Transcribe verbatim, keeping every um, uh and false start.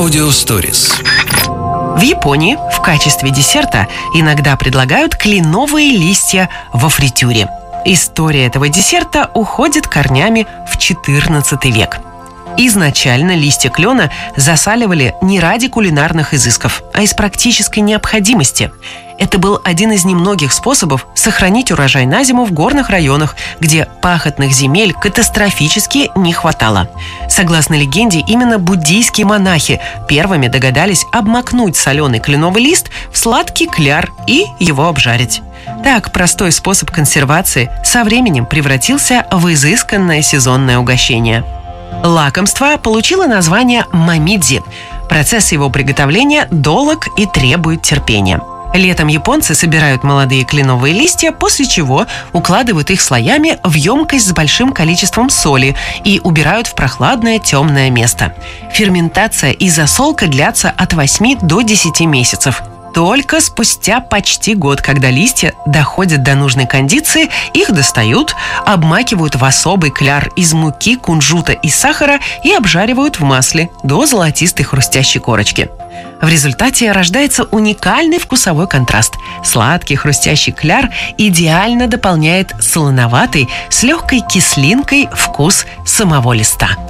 Audio Stories. В Японии в качестве десерта иногда предлагают кленовые листья во фритюре. История этого десерта уходит корнями в четырнадцатый век. Изначально листья клена засаливали не ради кулинарных изысков, а из практической необходимости. Это был один из немногих способов сохранить урожай на зиму в горных районах, где пахотных земель катастрофически не хватало. Согласно легенде, именно буддийские монахи первыми догадались обмакнуть соленый кленовый лист в сладкий кляр и его обжарить. Так, простой способ консервации со временем превратился в изысканное сезонное угощение. Лакомство получило название мамидзи. Процесс его приготовления долг и требует терпения. Летом японцы собирают молодые кленовые листья, после чего укладывают их слоями в емкость с большим количеством соли и убирают в прохладное темное место. Ферментация и засолка длятся от восьми до десяти месяцев. Только спустя почти год, когда листья доходят до нужной кондиции, их достают, обмакивают в особый кляр из муки, кунжута и сахара и обжаривают в масле до золотистой хрустящей корочки. В результате рождается уникальный вкусовой контраст. Сладкий хрустящий кляр идеально дополняет солоноватый с легкой кислинкой вкус самого листа.